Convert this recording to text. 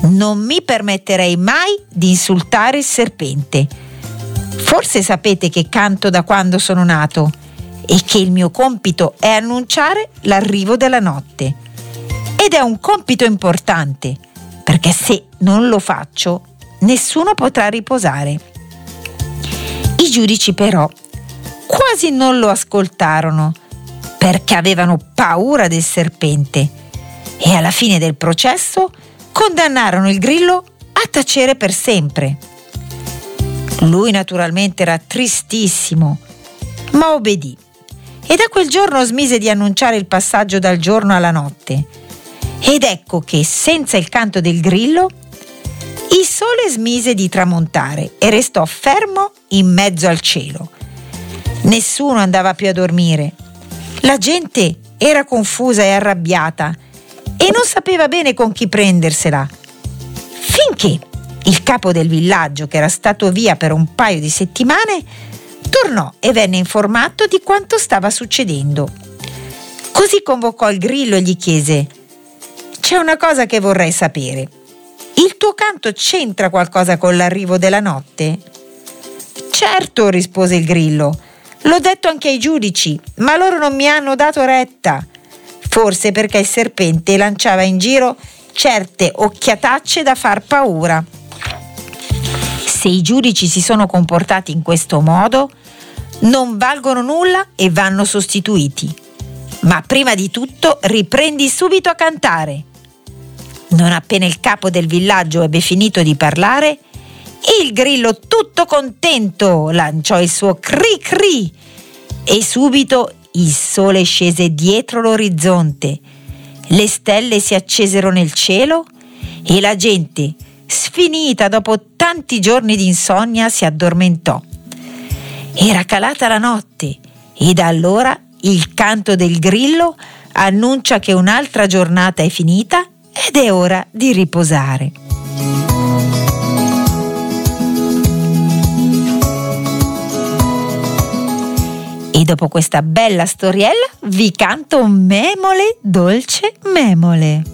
Non mi permetterei mai di insultare il serpente. Forse sapete che canto da quando sono nato e che il mio compito è annunciare l'arrivo della notte. Ed è un compito importante, perché se non lo faccio, nessuno potrà riposare. I giudici però quasi non lo ascoltarono, perché avevano paura del serpente, e alla fine del processo condannarono il grillo a tacere per sempre. Lui naturalmente era tristissimo, ma obbedì, e da quel giorno smise di annunciare il passaggio dal giorno alla notte. Ed ecco che, senza il canto del grillo, il sole smise di tramontare e restò fermo in mezzo al cielo. Nessuno andava più a dormire. La gente era confusa e arrabbiata e non sapeva bene con chi prendersela, finché il capo del villaggio, che era stato via per un paio di settimane, tornò e venne informato di quanto stava succedendo. Così convocò il grillo e gli chiese: «C'è una cosa che vorrei sapere. Il tuo canto c'entra qualcosa con l'arrivo della notte?» «Certo», rispose il grillo, «l'ho detto anche ai giudici, ma loro non mi hanno dato retta. Forse perché il serpente lanciava in giro certe occhiatacce da far paura. Se i giudici si sono comportati in questo modo, non valgono nulla e vanno sostituiti. Ma prima di tutto riprendi subito a cantare». Non appena il capo del villaggio ebbe finito di parlare, il grillo, tutto contento, lanciò il suo cri cri e subito il sole scese dietro l'orizzonte, le stelle si accesero nel cielo e la gente, sfinita dopo tanti giorni di insonnia, si addormentò. Era calata la notte e da allora il canto del grillo annuncia che un'altra giornata è finita ed è ora di riposare. E dopo questa bella storiella vi canto Memole, dolce memole.